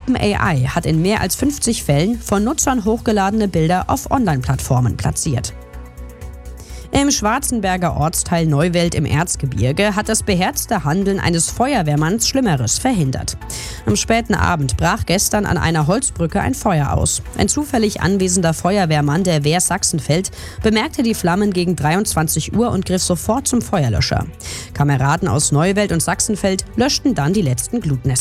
OpenAI hat in mehr als 50 Fällen von Nutzern hochgeladene Bilder auf Online-Plattformen platziert. Im Schwarzenberger Ortsteil Neuwelt im Erzgebirge hat das beherzte Handeln eines Feuerwehrmanns Schlimmeres verhindert. Am späten Abend brach gestern an einer Holzbrücke ein Feuer aus. Ein zufällig anwesender Feuerwehrmann der Wehr Sachsenfeld bemerkte die Flammen gegen 23 Uhr und griff sofort zum Feuerlöscher. Kameraden aus Neuwelt und Sachsenfeld löschten dann die letzten Glutnester.